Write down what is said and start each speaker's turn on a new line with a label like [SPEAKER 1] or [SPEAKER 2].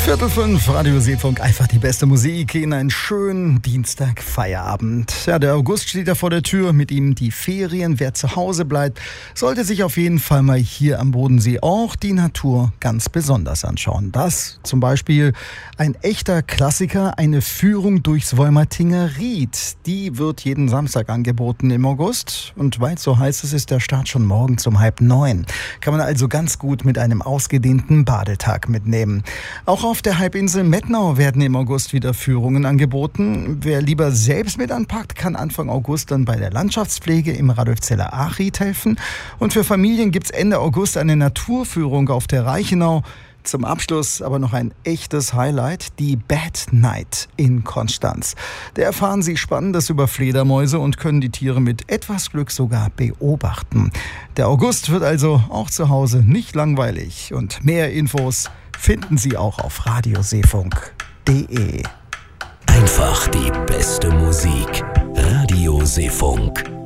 [SPEAKER 1] 4:45, Radio Seefunk, einfach die beste Musik in einen schönen Dienstag-Feierabend. Ja, der August steht ja vor der Tür, mit ihm die Ferien. Wer zu Hause bleibt, sollte sich auf jeden Fall mal hier am Bodensee auch die Natur ganz besonders anschauen. Das zum Beispiel ein echter Klassiker, eine Führung durchs Wolmertinger Ried. Die wird jeden Samstag angeboten im August. Und weil es so heiß ist, ist der Start schon morgens um 8:30. Kann man also ganz gut mit einem ausgedehnten Badetag mitnehmen. Auch auf der Halbinsel Mettnau werden im August wieder Führungen angeboten. Wer lieber selbst mit anpackt, kann Anfang August dann bei der Landschaftspflege im Radolfzeller Achried helfen. Und für Familien gibt es Ende August eine Naturführung auf der Reichenau. Zum Abschluss aber noch ein echtes Highlight, die Bat Night in Konstanz. Da erfahren Sie Spannendes über Fledermäuse und können die Tiere mit etwas Glück sogar beobachten. Der August wird also auch zu Hause nicht langweilig. Und mehr Infos finden Sie auch auf radioseefunk.de.
[SPEAKER 2] Einfach die beste Musik. Radio Seefunk.